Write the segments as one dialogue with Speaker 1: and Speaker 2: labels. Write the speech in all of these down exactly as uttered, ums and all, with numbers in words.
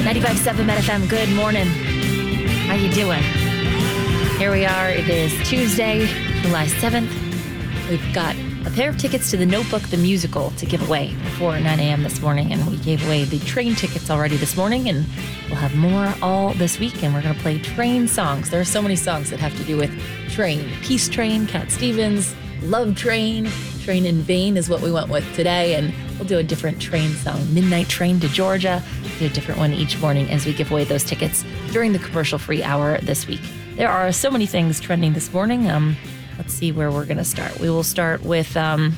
Speaker 1: ninety-five point seven Met F M, good morning. How you doing? Here we are. It is Tuesday, July seventh. We've got a pair of tickets to The Notebook, the musical, to give away before nine a.m. this morning, and we gave away the train tickets already this morning, and we'll have more all this week, and we're going to play train songs. There are so many songs that have to do with train. Peace Train, Cat Stevens, Love Train, Train in Vain is what we went with today, and we'll do a different train song. Midnight Train to Georgia. Do a different one each morning as we give away those tickets during the commercial-free hour this week. There are so many things trending this morning. Um, let's see where we're going to start. We will start with um,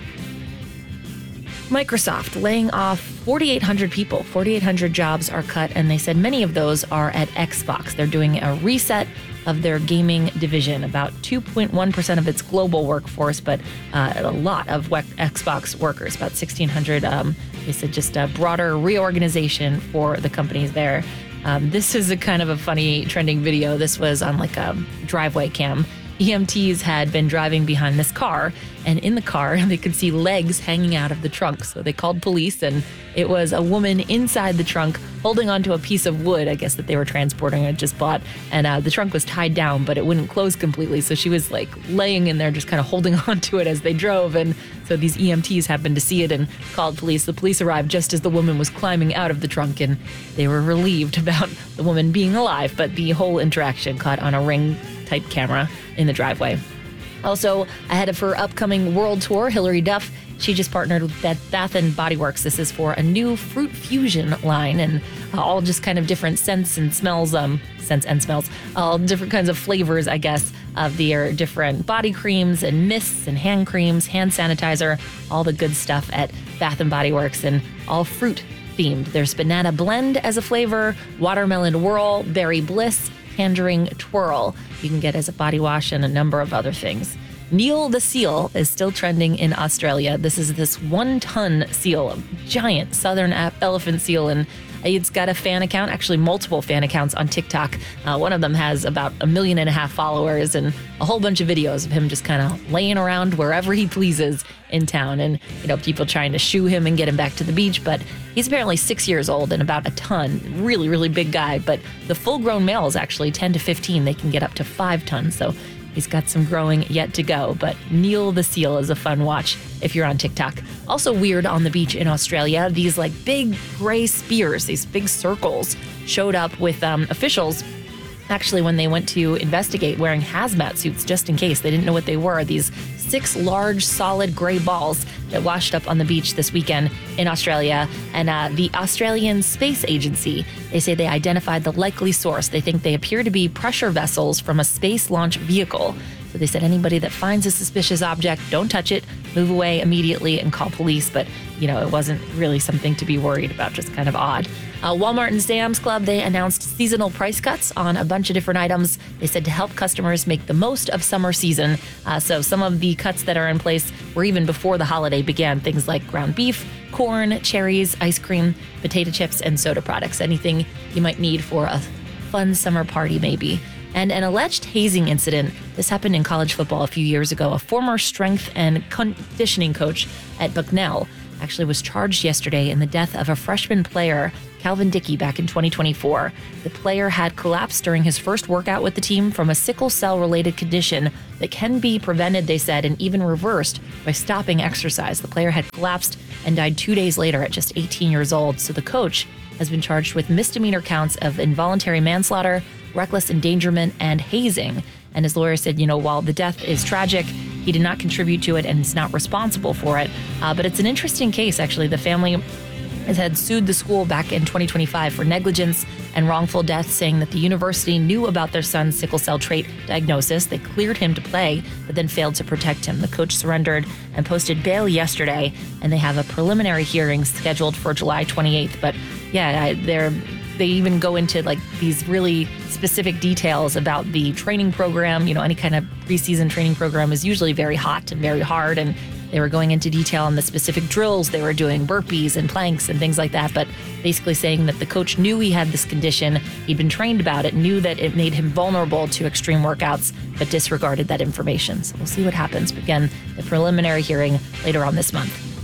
Speaker 1: Microsoft laying off forty-eight hundred people. forty-eight hundred jobs are cut, and they said many of those are at Xbox. They're doing a reset of their gaming division, about two point one percent of its global workforce, but uh, a lot of Xbox workers, about sixteen hundred. Um, they said just a broader reorganization for the companies there. Um, this is a kind of a funny trending video. This was on like a driveway cam. E M Ts had been driving behind this car, and in the car, they could see legs hanging out of the trunk. So they called police, and it was a woman inside the trunk holding onto a piece of wood, I guess, that they were transporting or just bought. And uh, the trunk was tied down, but it wouldn't close completely. So she was like laying in there, just kind of holding onto it as they drove. And so these E M Ts happened to see it and called police. The police arrived just as the woman was climbing out of the trunk, and they were relieved about the woman being alive. But the whole interaction caught on a Ring type camera in the driveway. Also, ahead of her upcoming world tour, Hilary Duff, she just partnered with Bath and Body Works. This is for a new fruit fusion line, and uh, all just kind of different scents and smells, um, scents and smells, all different kinds of flavors, I guess, of their different body creams and mists and hand creams, hand sanitizer, all the good stuff at Bath and Body Works, and all fruit themed. There's banana blend as a flavor, watermelon whirl, berry bliss, tangerine twirl. You can get as a body wash and a number of other things. Neil the seal is still trending in Australia. This is this one-ton seal, a giant southern elephant seal, and it's got a fan account, actually multiple fan accounts on TikTok. Uh, one of them has about a million and a half followers and a whole bunch of videos of him just kind of laying around wherever he pleases in town, and you know, people trying to shoo him and get him back to the beach. But he's apparently six years old and about a ton, really, really big guy. But the full-grown males, actually ten to fifteen, they can get up to five tons. So he's got some growing yet to go, but Neil the seal is a fun watch if you're on TikTok. Also weird on the beach in Australia, these like big gray spears, these big circles showed up with um, officials actually when they went to investigate wearing hazmat suits just in case. They didn't know what they were. These six large solid gray balls that washed up on the beach this weekend in Australia. And uh, the Australian Space Agency, they say they identified the likely source. They think they appear to be pressure vessels from a space launch vehicle. So they said anybody that finds a suspicious object, don't touch it, move away immediately and call police. But, you know, it wasn't really something to be worried about, just kind of odd. Uh, Walmart and Sam's Club, they announced seasonal price cuts on a bunch of different items. They said to help customers make the most of summer season. Uh, so some of the cuts that are in place were even before the holiday began. Things like ground beef, corn, cherries, ice cream, potato chips, and soda products. Anything you might need for a fun summer party, maybe. And an alleged hazing incident. This happened in college football a few years ago. A former strength and conditioning coach at Bucknell actually was charged yesterday in the death of a freshman player, Calvin Dickey, back in twenty twenty-four. The player had collapsed during his first workout with the team from a sickle cell-related condition that can be prevented, they said, and even reversed by stopping exercise. The player had collapsed and died two days later at just eighteen years old. So the coach has been charged with misdemeanor counts of involuntary manslaughter, reckless endangerment, and hazing. And his lawyer said, you know, while the death is tragic, he did not contribute to it and is not responsible for it. Uh, but it's an interesting case, actually. The family has had sued the school back in twenty twenty-five for negligence and wrongful death, saying that the university knew about their son's sickle cell trait diagnosis. They cleared him to play, but then failed to protect him. The coach surrendered and posted bail yesterday, and they have a preliminary hearing scheduled for July twenty-eighth. But yeah, they're they even go into like these really specific details about the training program. You know, any kind of preseason training program is usually very hot and very hard, and they were going into detail on the specific drills they were doing, burpees and planks and things like that, but basically saying that the coach knew he had this condition, he'd been trained about it, knew that it made him vulnerable to extreme workouts, but disregarded that information. So we'll see what happens. But again, the preliminary hearing later on this month.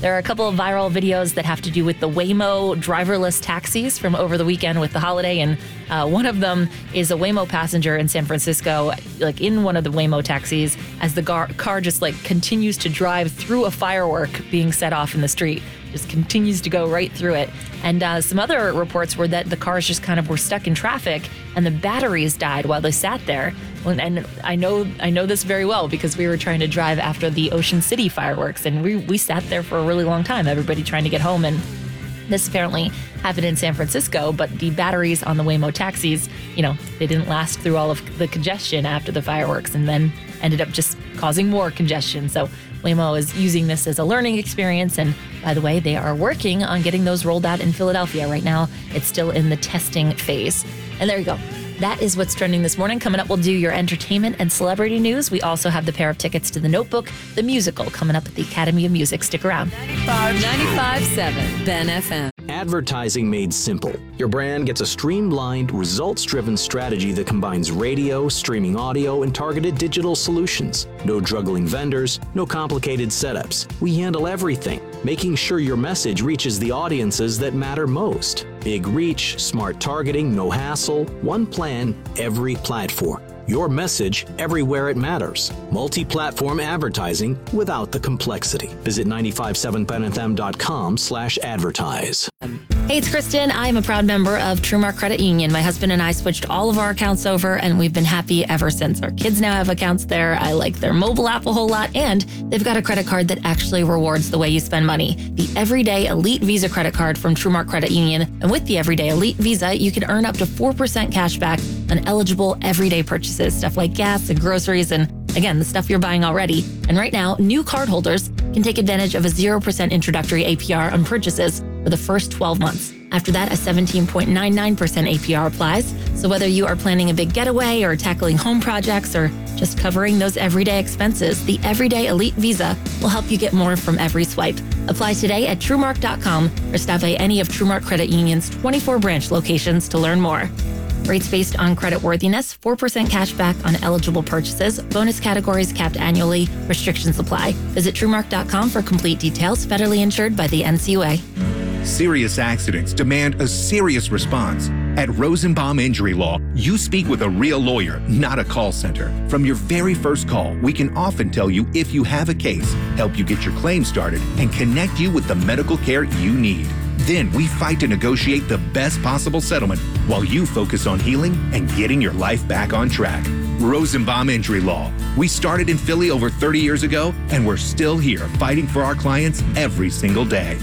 Speaker 1: There are a couple of viral videos that have to do with the Waymo driverless taxis from over the weekend with the holiday. And uh, one of them is a Waymo passenger in San Francisco, like in one of the Waymo taxis, as the gar- car just like continues to drive through a firework being set off in the street. Just continues to go right through it. And uh, some other reports were that the cars just kind of were stuck in traffic and the batteries died while they sat there. And I know I know this very well because we were trying to drive after the Ocean City fireworks, and we, we sat there for a really long time, everybody trying to get home. And this apparently happened in San Francisco, but the batteries on the Waymo taxis, you know, they didn't last through all of the congestion after the fireworks and then ended up just causing more congestion. So Waymo is using this as a learning experience. And by the way, they are working on getting those rolled out in Philadelphia. Right now, it's still in the testing phase. And there you go. That is what's trending this morning. Coming up, we'll do your entertainment and celebrity news. We also have the pair of tickets to The Notebook, the musical, coming up at the Academy of Music. Stick around.
Speaker 2: ninety-five point seven Ben F M.
Speaker 3: Advertising made simple. Your brand gets a streamlined, results-driven strategy that combines radio, streaming audio, and targeted digital solutions. No juggling vendors, no complicated setups. We handle everything, making sure your message reaches the audiences that matter most. Big reach, smart targeting, no hassle, one plan, every platform. Your message everywhere it matters. Multi-platform advertising without the complexity. Visit nine five seven ben f m dot com slash advertise.
Speaker 1: Hey, it's Kristen. I'm a proud member of TrueMark Credit Union. My husband and I switched all of our accounts over, and we've been happy ever since. Our kids now have accounts there. I like their mobile app a whole lot, and they've got a credit card that actually rewards the way you spend money. The Everyday Elite Visa credit card from TrueMark Credit Union. And with the Everyday Elite Visa, you can earn up to four percent cash back on eligible everyday purchases, stuff like gas and groceries, and again, the stuff you're buying already. And right now, new cardholders can take advantage of a zero percent introductory A P R on purchases for the first twelve months. After that, a seventeen point nine nine percent A P R applies. So whether you are planning a big getaway or tackling home projects or just covering those everyday expenses, the Everyday Elite Visa will help you get more from every swipe. Apply today at TrueMark dot com or stop by any of TrueMark Credit Union's twenty-four branch locations to learn more. Rates based on credit worthiness, four percent cash back on eligible purchases, bonus categories capped annually, restrictions apply. Visit TrueMark dot com for complete details, federally insured by the N C U A.
Speaker 4: Serious accidents demand a serious response. At Rosenbaum Injury Law, you speak with a real lawyer, not a call center. From your very first call, we can often tell you if you have a case, help you get your claim started, and connect you with the medical care you need. Then we fight to negotiate the best possible settlement while you focus on healing and getting your life back on track. Rosenbaum Injury Law. We started in Philly over thirty years ago, and we're still here fighting for our clients every single day.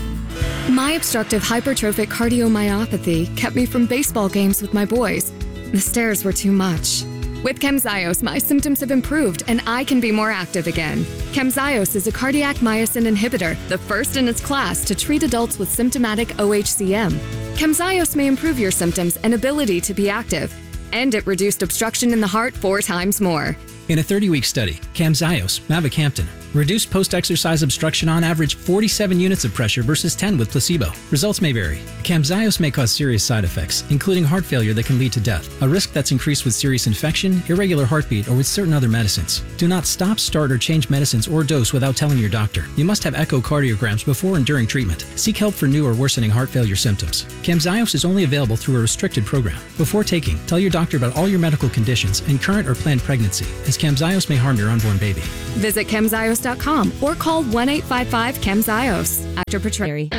Speaker 5: My obstructive hypertrophic cardiomyopathy kept me from baseball games with my boys. The stairs were too much. With Camzyos, my symptoms have improved and I can be more active again. Camzyos is a cardiac myosin inhibitor, the first in its class to treat adults with symptomatic O H C M. Camzyos may improve your symptoms and ability to be active, and it reduced obstruction in the heart four times more.
Speaker 6: In a thirty-week study, Camzyos, mavacamten, reduced post-exercise obstruction on average forty-seven units of pressure versus ten with placebo. Results may vary. Camzyos may cause serious side effects, including heart failure that can lead to death, a risk that's increased with serious infection, irregular heartbeat, or with certain other medicines. Do not stop, start, or change medicines or dose without telling your doctor. You must have echocardiograms before and during treatment. Seek help for new or worsening heart failure symptoms. Camzyos is only available through a restricted program. Before taking, tell your doctor about all your medical conditions and current or planned pregnancy, as Camzyos may harm your unborn baby.
Speaker 5: Visit Camzyos dot com or call one eight five five Camzyos after portrayal.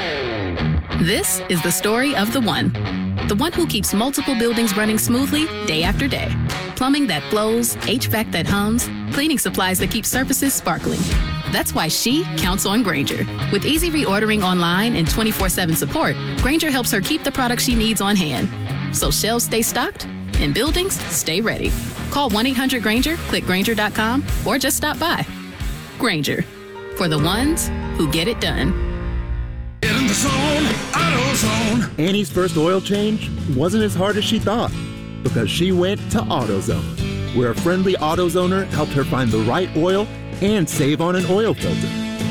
Speaker 2: This is the story of the one. The one who keeps multiple buildings running smoothly day after day. Plumbing that flows, H V A C that hums, cleaning supplies that keep surfaces sparkling. That's why she counts on Grainger. With easy reordering online and twenty-four seven support, Grainger helps her keep the products she needs on hand. So shelves stay stocked and buildings stay ready. Call one eight hundred Grainger, click Grainger dot com, or just stop by. Grainger, for the ones who get it done.
Speaker 7: Get in the zone, AutoZone.
Speaker 8: Annie's first oil change wasn't as hard as she thought because she went to AutoZone, where a friendly AutoZoner helped her find the right oil and save on an oil filter.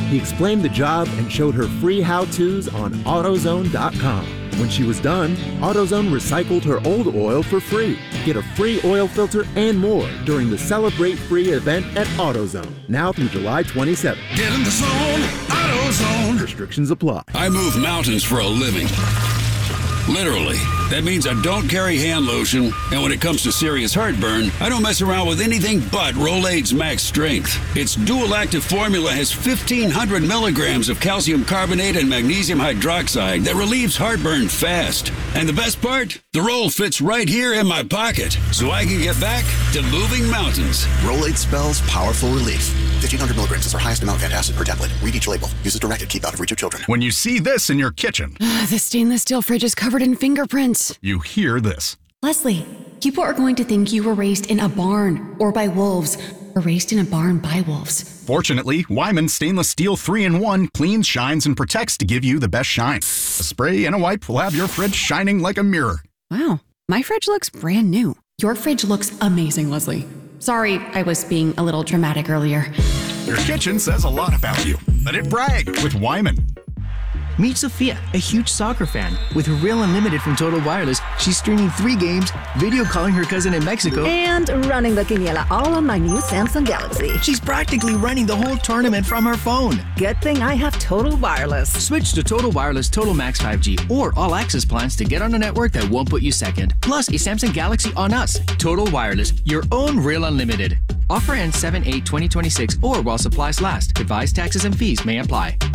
Speaker 8: He explained the job and showed her free how-tos on AutoZone dot com. When she was done, AutoZone recycled her old oil for free. Get a free oil filter and more during the Celebrate Free event at AutoZone, now through July twenty-seventh.
Speaker 7: Get in the zone, AutoZone.
Speaker 8: Restrictions apply.
Speaker 9: I move mountains for a living. Literally. That means I don't carry hand lotion, and when it comes to serious heartburn, I don't mess around with anything but Rolaids Max Strength. Its dual-active formula has fifteen hundred milligrams of calcium carbonate and magnesium hydroxide that relieves heartburn fast. And the best part? The roll fits right here in my pocket, so I can get back to moving mountains.
Speaker 10: Rolaids spells powerful relief. fifteen hundred milligrams is our highest amount of antacid per tablet. Read each label. Use as directed. Keep out of reach of children.
Speaker 11: When you see this in your kitchen,
Speaker 12: the stainless steel fridge is covered in fingerprints.
Speaker 11: You hear this.
Speaker 12: Leslie, people are going to think you were raised in a barn or by wolves, or raised in a barn by wolves.
Speaker 11: Fortunately, Wyman Stainless Steel three in one cleans, shines, and protects to give you the best shine. A spray and a wipe will have your fridge shining like a mirror.
Speaker 12: Wow, my fridge looks brand new. Your fridge looks amazing, Leslie. Sorry, I was being a little dramatic earlier.
Speaker 11: Your kitchen says a lot about you. Let it brag with Wyman.
Speaker 13: Meet Sophia, a huge soccer fan. With her Real Unlimited from Total Wireless, she's streaming three games, video calling her cousin in Mexico,
Speaker 14: and running the quiniela all on my new Samsung Galaxy.
Speaker 13: She's practically running the whole tournament from her phone.
Speaker 14: Good thing I have Total Wireless.
Speaker 13: Switch to Total Wireless Total Max five G or All Access plans to get on a network that won't put you second. Plus a Samsung Galaxy on us. Total Wireless, your own Real Unlimited. Offer ends seven eight twenty twenty-six or while supplies last. Device taxes and fees may apply.